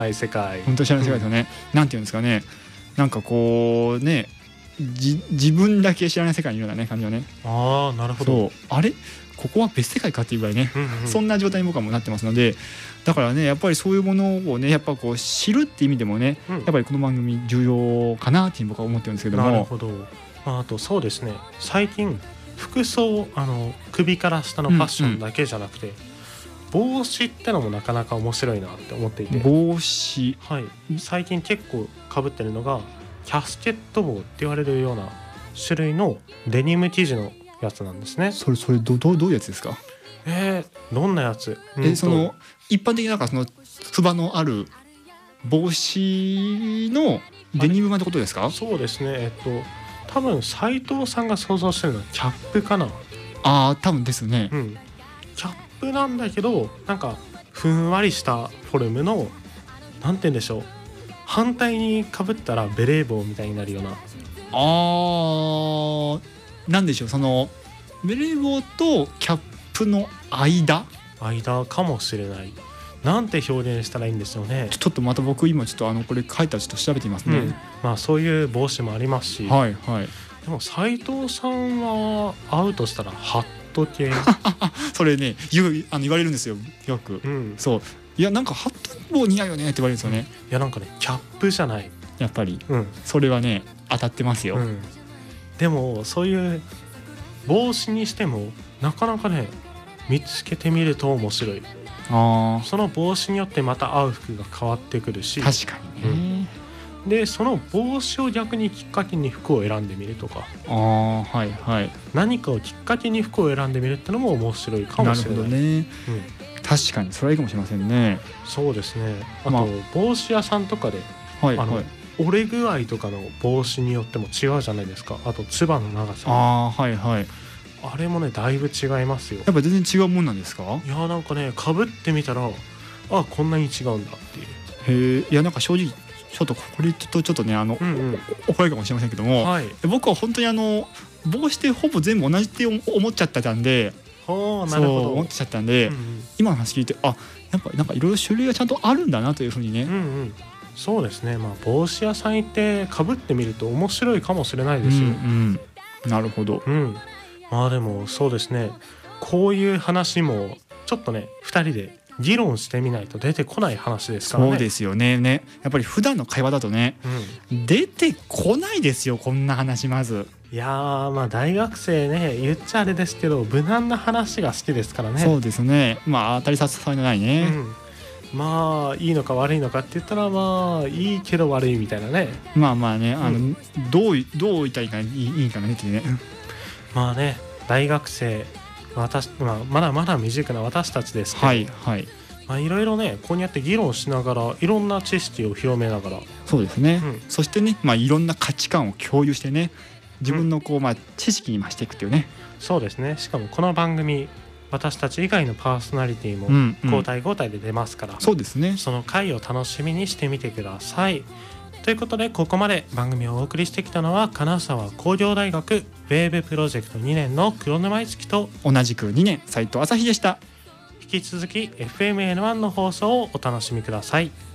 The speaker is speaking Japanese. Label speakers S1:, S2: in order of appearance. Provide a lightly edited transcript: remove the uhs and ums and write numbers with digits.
S1: 世界、
S2: 本当知らない世界ですよね、なんていうんですかね、なんかこうね、自分だけ知らない世界にいるようなね感じのね。
S1: ああなるほど。
S2: そう、あれここは別世界かっていうぐらいね、そんな状態に僕はもうなってますので、だからねやっぱりそういうものをねやっぱこう知るっていう意味でもね、やっぱりこの番組重要かなっていう僕は思ってるんですけども。
S1: なるほど。あとそうですね、最近服装首から下のファッションだけじゃなくて、帽子ってのもなかなか面白いなって思っていて。
S2: 帽子、
S1: はい、最近結構被ってるのがキャスケット帽って言われるような種類のデニム生地のやつなんですね。
S2: それどういうやつですか？
S1: どんなやつ？
S2: その一般的なそのつばのある帽子のデニム版ってことですか？
S1: そうですね、多分斉藤さんが想像してるのはキャップかな。
S2: ああ多分ですね、
S1: キャップなんだけどなんかふんわりしたフォルムの、なんて言うんでしょう、反対にかぶったらベレー帽みたいになるような。
S2: なんでしょう、そのベレー帽とキャップの間
S1: かもしれない。なんて表現したらいいんでしょうね。
S2: ちょっとまた僕今ちょっとこれ書いたらちょっと調べてみますね、
S1: まあそういう帽子もありますし、
S2: はいはい。
S1: でも斉藤さんは会うとしたらハット系
S2: それね言われるんですよよく、そう、いやなんかハット帽似合うよねって言われるんですよね、
S1: いやなんかねキャップじゃない、
S2: やっぱり、それはね当たってますよ、
S1: でもそういう帽子にしてもなかなかね見つけてみると面白い。その帽子によってまた合う服が変わってくるし、
S2: 確かにね、
S1: でその帽子を逆にきっかけに服を選んでみるとか、
S2: はいはい、
S1: 何かをきっかけに服を選んでみるってのも面白いかもしれない。
S2: なるほどね、確かにそれはいいかもしれませんね。
S1: そうですね。あと、帽子屋さんとかで、折れ具合とかの帽子によっても違うじゃないですか。あとつばの長さ、
S2: はいはい、
S1: あれもねだいぶ違いますよ。
S2: やっぱ全然違うもんなんですか？
S1: いやなんかね被ってみたらこんなに違うんだっていう。
S2: いやなんか正直ちょっとこれちょっとね怒られるかもしれませんけども、僕は本当に帽子ってほぼ全部同じって思っちゃってたんで、
S1: なるほど、
S2: 思っちゃったんで、今の話聞いてやっぱなんかいろいろ種類がちゃんとあるんだなというふうにね、
S1: そうですね。帽子屋さん行って被ってみると面白いかもしれないですよ。
S2: なるほど、
S1: でもそうですね、こういう話もちょっとね2人で議論してみないと出てこない話ですからね。
S2: そうですよね。やっぱり普段の会話だとね、出てこないですよこんな話。まず
S1: いや大学生ね言っちゃあれですけど無難な話が好きですからね。
S2: そうですね。当たり障りのないね、
S1: いいのか悪いのかって言ったらいいけど悪いみたいなね。
S2: ねどう言ったらいいかねってね。
S1: 大学生まだまだ未熟な私たちですけど、いろいろねこうやって議論しながらいろんな知識を広めながら、
S2: そうですね、そしてねいろんな価値観を共有してね自分の知識に増していくっていうね。
S1: そうですね。しかもこの番組私たち以外のパーソナリティも交代交代で出ますから、
S2: そうですね、
S1: その回を楽しみにしてみてください。ということでここまで番組をお送りしてきたのは金沢工業大学ウェーブプロジェクト2年の黒沼樹と
S2: 同じく2年斉藤朝日でした。
S1: 引き続き FMN1 の放送をお楽しみください。